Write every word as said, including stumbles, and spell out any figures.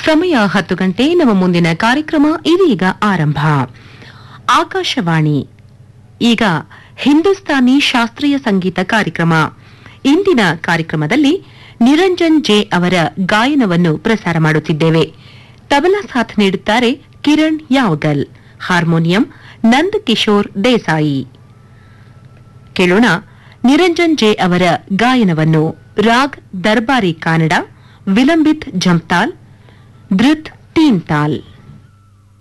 ಸಮಯ ಹತ್ತು ಗಂಟೆ. ನಮ್ಮ ಮುಂದಿನ ಕಾರ್ಯಕ್ರಮ ಇದೀಗ ಆರಂಭ. ಆಕಾಶವಾಣಿ ಈಗ ಹಿಂದೂಸ್ತಾನಿ ಶಾಸ್ತ್ರೀಯ ಸಂಗೀತ ಕಾರ್ಯಕ್ರಮ. ಇಂದಿನ ಕಾರ್ಯಕ್ರಮದಲ್ಲಿ ನಿರಂಜನ್ ಜೆ ಅವರ ಗಾಯನವನ್ನು ಪ್ರಸಾರ ಮಾಡುತ್ತಿದ್ದೇವೆ. ತಬಲಾ ಸಾಥ್ ನೀಡುತ್ತಾರೆ ಕಿರಣ್ ಯಾವಗಲ್, ಹಾರ್ಮೋನಿಯಂ ನಂದ್ ಕಿಶೋರ್ ದೇಸಾಯಿ. ಕೇಳೋಣ ನಿರಂಜನ್ ಜೆ ಅವರ ಗಾಯನವನ್ನು. ರಾಗ್ ದರ್ಬಾರಿ ಕಾನಡ, ವಿಲಂಬಿತ್ ಜಂಪ್ತಾಲ್, ಧೃತ್ ತೀನ್ ತಾಲ್.